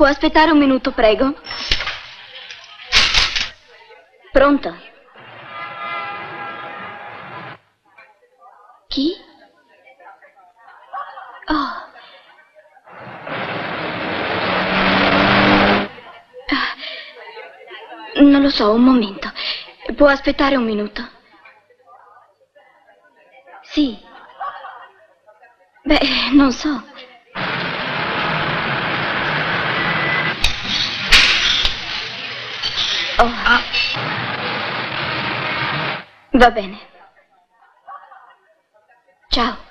Può aspettare un minuto, prego? Pronto? Chi? Oh. Non lo so, un momento. Può aspettare un minuto? Sì. Beh, non so. Oh. Va bene. Ciao.